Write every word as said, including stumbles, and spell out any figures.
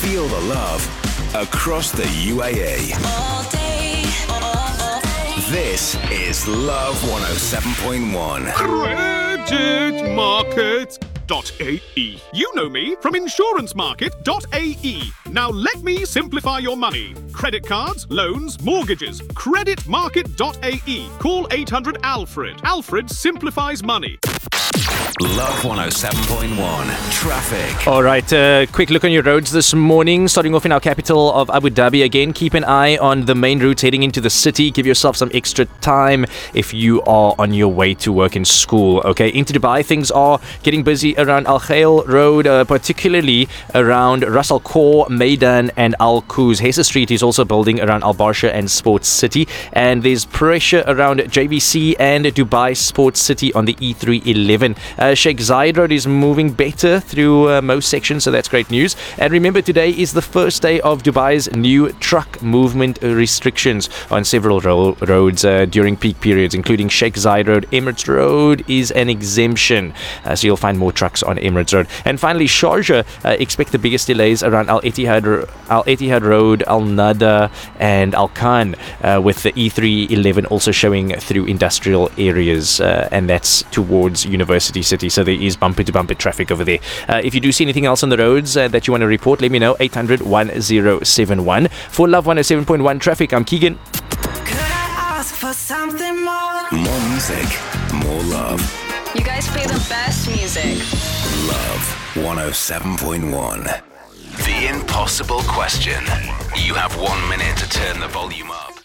Feel the love across the U A E. All day, all day. This is Love one oh seven point one. Credit Market dot A E. You know me from Insurance Market dot A E. Now let me simplify your money. Credit cards, loans, mortgages. Credit Market dot A E. Call eight hundred Alfred. Alfred simplifies money. Love one oh seven point one. Traffic. All right, uh, quick look on your roads this morning. Starting off in our capital of Abu Dhabi again. Keep an eye on the main routes heading into the city. Give yourself some extra time if you are on your way to work and school. Okay, into Dubai, things are getting busy around Al Khail Road, uh, particularly around Ras Al Khor, Maidan, and Al Quoz. Hessa Street is also building around Al Barsha and Sports City, and there's pressure around J B C and Dubai Sports City on the E three eleven. Uh, Sheikh Zayed Road is moving better through uh, most sections, so that's great news. And remember, today is the first day of Dubai's new truck movement restrictions on several ro- roads uh, during peak periods, including Sheikh Zayed Road. Emirates Road is an exemption, uh, so you'll find more trucks on Emirates Road. And finally, Sharjah, uh, expect the biggest delays around Al Ittihad, Al Ittihad Road, Al Nada, and Al Khan, uh, with the E three eleven also showing through industrial areas, uh, and that's towards University City. So there is bumper to bumper traffic over there. Uh, if you do see anything else on the roads uh, that you want to report, let me know. eight hundred one oh seven one. For Love one oh seven point one Traffic, I'm Keegan. Could I ask for something more? More music, more love. You guys play the best music. Love one oh seven point one. The impossible question. You have one minute to turn the volume up.